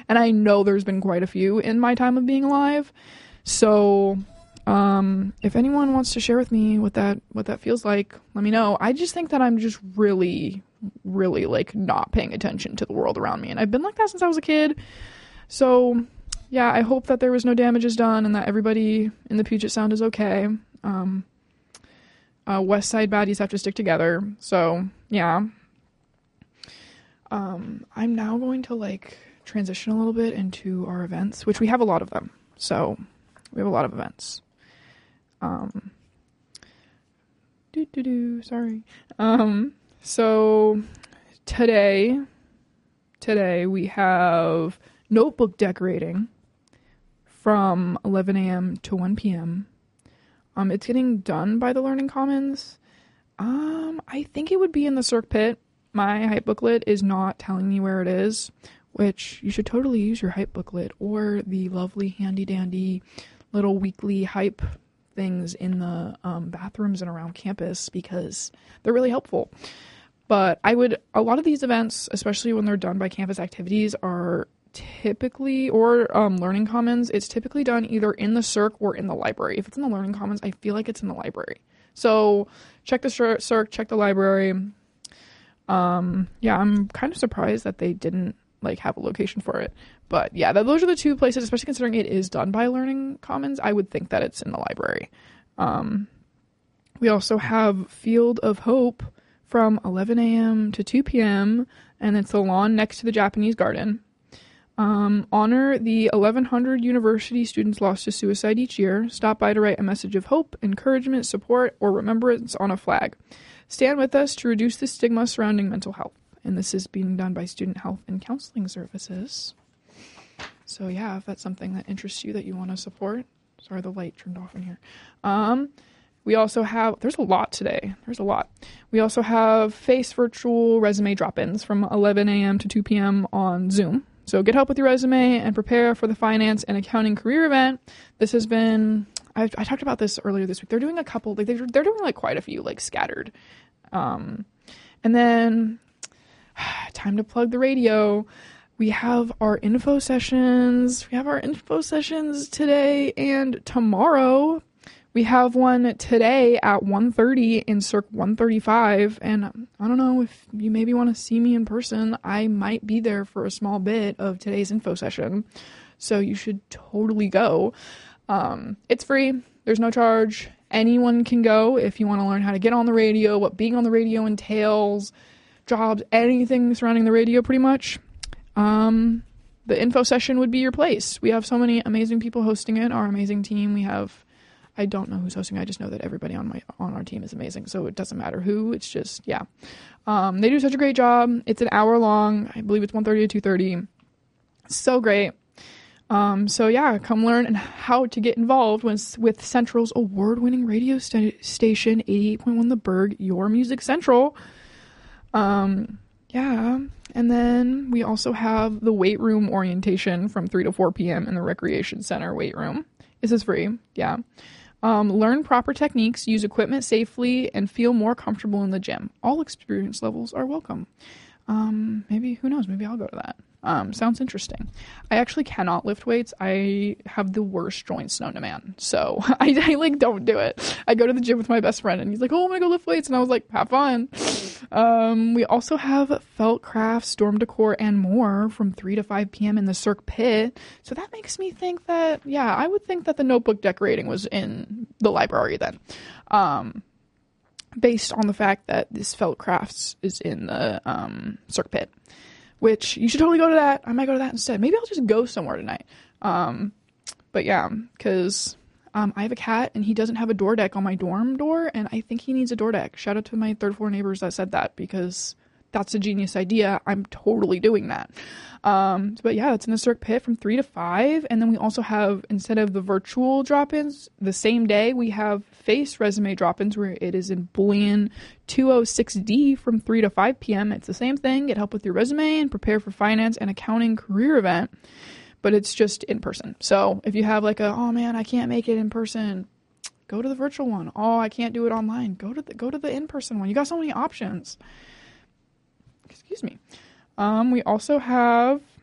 And I know there's been quite a few in my time of being alive. So if anyone wants to share with me what that feels like, let me know. I just think that I'm just really, really like not paying attention to the world around me. And I've been like that since I was a kid. So yeah, I hope that there was no damages done and that everybody in the Puget Sound is okay. West Side baddies have to stick together. So yeah. I'm now going to like transition a little bit into our events, which we have a lot of them. So we have a lot of events. Sorry. So today we have notebook decorating from 11 a.m. to 1 p.m. It's getting done by the Learning Commons. I think it would be in the Cirque Pit. My hype booklet is not telling me where it is, which you should totally use your hype booklet or the lovely handy dandy little weekly hype things in the bathrooms and around campus because they're really helpful. But a lot of these events, especially when they're done by campus activities, are typically, or Learning Commons, it's typically done either in the Cirque or in the library. If it's in the Learning Commons, I feel like it's in the library. So check the Cirque, check the library. Yeah, I'm kind of surprised that they didn't like have a location for it. But yeah, those are the two places, especially considering it is done by Learning Commons. I would think that it's in the library. We also have Field of Hope from 11 a.m. to 2 p.m. and it's the lawn next to the Japanese garden. Honor the 1,100 university students lost to suicide each year. Stop by to write a message of hope, encouragement, support, or remembrance on a flag. Stand with us to reduce the stigma surrounding mental health. And this is being done by Student Health and Counseling Services. So yeah, if that's something that interests you that you want to support. Sorry, the light turned off in here. We also have, there's a lot today. There's a lot. We also have FACE virtual resume drop-ins from 11 a.m. to 2 p.m. on Zoom. So get help with your resume and prepare for the finance and accounting career event. This has been, I talked about this earlier this week. They're doing a couple, like they're doing like quite a few, like scattered. And then time to plug the radio. We have our info sessions. We have our info sessions today and tomorrow. We have one today at 1:30 in Cirque 135. And I don't know if you maybe want to see me in person. I might be there for a small bit of today's info session. So you should totally go. It's free. There's no charge. Anyone can go if you want to learn how to get on the radio, what being on the radio entails, jobs, anything surrounding the radio pretty much. The info session would be your place. We have so many amazing people hosting it, our amazing team. We have, I don't know who's hosting. I just know that everybody on our team is amazing. So it doesn't matter who, it's just, yeah. They do such a great job. It's an hour long. I believe it's 1:30 to 2:30. So great. So yeah, come learn how to get involved with Central's award-winning radio station, 88.1 The Berg, Your Music Central. Yeah, and then we also have the weight room orientation from 3 to 4 p.m. in the Recreation Center weight room. This is free, yeah. Learn proper techniques, use equipment safely, and feel more comfortable in the gym. All experience levels are welcome. Maybe, who knows, maybe I'll go to that. Sounds interesting. I actually cannot lift weights. I have the worst joints known to man. So I like don't do it. I go to the gym with my best friend and he's like, oh, I'm gonna go lift weights. And I was like, have fun. We also have felt crafts, storm decor, and more from 3 to 5 p.m. in the Cirque Pit. So that makes me think that, yeah, I would think that the notebook decorating was in the library then. Based on the fact that this felt crafts is in the Cirque Pit. Which you should totally go to that. I might go to that instead. Maybe I'll just go somewhere tonight. But yeah, because I have a cat and he doesn't have a door deck on my dorm door, and I think he needs a door deck. Shout out to my third floor neighbors that said that because that's a genius idea. I'm totally doing that. But yeah, it's in the Cirque Pit from 3 to 5. And then we also have, instead of the virtual drop-ins, the same day we have FACE resume drop-ins where it is in Bullion 206D from 3 to 5 p.m. It's the same thing. Get help with your resume and prepare for finance and accounting career event. But it's just in person. So if you have like oh man, I can't make it in person, go to the virtual one. Oh, I can't do it online. Go to the in-person one. You got so many options. Excuse me. We also have